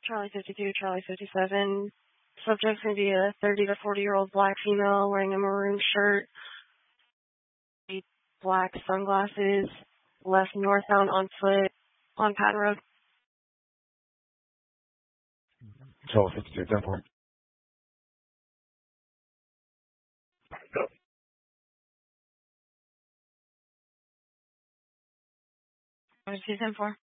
Charlie 52, Charlie 57. Subject's going to be a 30 to 40-year-old black female wearing a maroon shirt, black sunglasses, left northbound on foot on Patton Road. Charlie 52, 10-4. Charlie 2, 10-4.